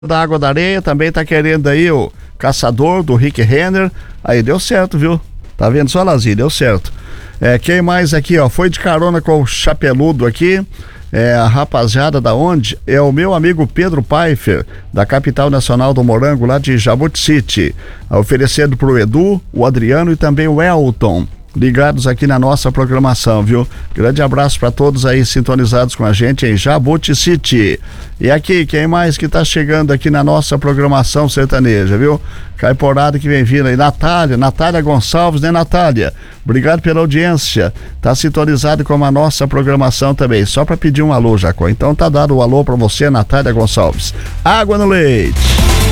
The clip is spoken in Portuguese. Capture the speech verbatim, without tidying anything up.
da Água da Areia também tá querendo aí o Caçador do Rick Renner. Aí deu certo, viu? Tá vendo só, Lazinho? Deu certo. É, quem mais aqui, ó? Foi de carona com o Chapeludo aqui. É, a rapaziada da onde? É o meu amigo Pedro Pfeiffer, da capital nacional do morango, lá de Jabuti City. Oferecendo pro Edu, o Adriano e também o Elton. Ligados aqui na nossa programação, viu? Grande abraço para todos aí sintonizados com a gente em Jabuti City. E aqui, quem mais que tá chegando aqui na nossa programação sertaneja, viu? Caiporada que vem vindo aí, Natália, Natália Gonçalves, né, Natália? Obrigado pela audiência. Tá sintonizado com a nossa programação também. Só para pedir um alô, Jacó. Então tá dado o alô para você, Natália Gonçalves. Água no leite.